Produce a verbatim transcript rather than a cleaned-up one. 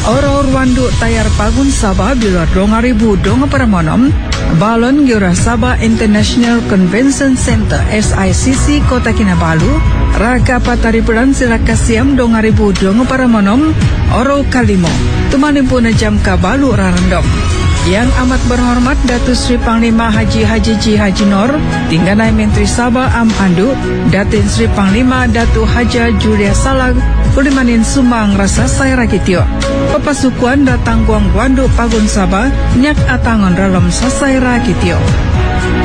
Oro Rwandu tayar pagun Sabah bilar donga ribu donga paramonom balon Gyora Sabah International Convention Center S I C C Kota Kinabalu raga pataripuran silakasiam donga ribu donga paramonom oro kalimo tumanimpuna jam kabalu rarandom. Yang amat berhormat Datuk Sri Panglima Haji Haji Ji Haji Nor, Tingganai Menteri Sabah Am Andu, Datin Sri Panglima Datuk Haja Julia Salag, Kulimanin Sumang Rasa Saya Rakitio. Papasukuan datang Guang Guandu Pagun Sabah, Nyak Atangon Dalam Sasai Rakitio.